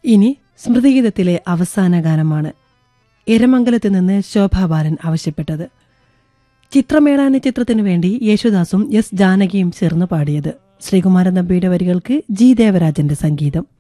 ഇനി സ്മൃതിഗീതത്തിലെ അവസാന ഗാനമാണ് എരമംഗലത്ത് നിന്ന് ശോഭാബാലൻ ആവശ്യപ്പെട്ടത്. ചിത്രമേള എന്ന ചിത്രത്തിനു വേണ്ടി യേശുദാസും എസ് ജാനകിയും ചേർന്ന് പാടിയത്. ശ്രീകുമാരൻ തമ്പിയുടെ വരികൾക്ക് ജി ദേവരാജന്റെ സംഗീതം.